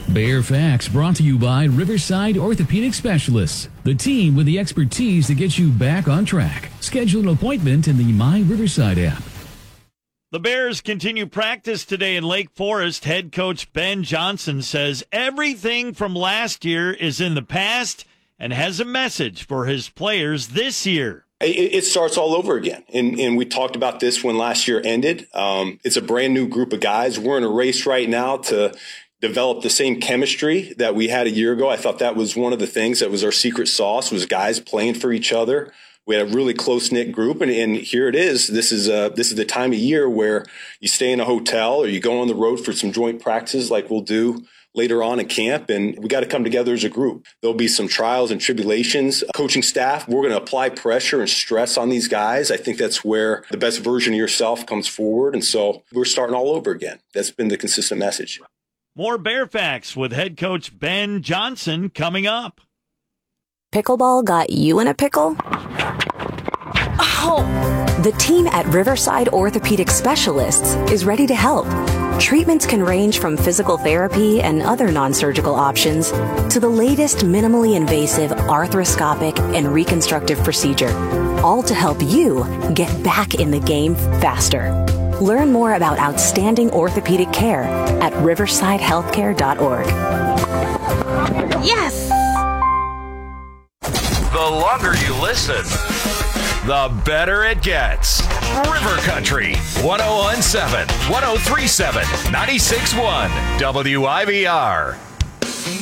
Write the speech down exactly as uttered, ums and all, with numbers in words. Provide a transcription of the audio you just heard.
Bear Facts brought to you by Riverside Orthopedic Specialists, the team with the expertise to get you back on track. Schedule an appointment in the My Riverside app. The Bears continue practice today in Lake Forest. Head coach Ben Johnson says everything from last year is in the past and has a message for his players this year. It, it starts all over again. And, and we talked about this when last year ended. Um, it's a brand new group of guys. We're in a race right now to develop the same chemistry that we had a year ago. I thought that was one of the things that was our secret sauce, was guys playing for each other. We had a really close-knit group, and, and here it is. This is uh, this is the time of year where you stay in a hotel or you go on the road for some joint practices like we'll do later on in camp, and we got to come together as a group. There'll be some trials and tribulations. Coaching staff, we're going to apply pressure and stress on these guys. I think that's where the best version of yourself comes forward, and so we're starting all over again. That's been the consistent message. More Bear Facts with head coach Ben Johnson coming up. Pickleball got you in a pickle? Oh! The team at Riverside Orthopedic Specialists is ready to help. Treatments can range from physical therapy and other non-surgical options to the latest minimally invasive arthroscopic and reconstructive procedure, all to help you get back in the game faster. Learn more about outstanding orthopedic care at riverside healthcare dot org. Yes! The longer you listen, the better it gets. River Country, one oh one point seven, one oh three point seven, ninety-six point one, W I V R.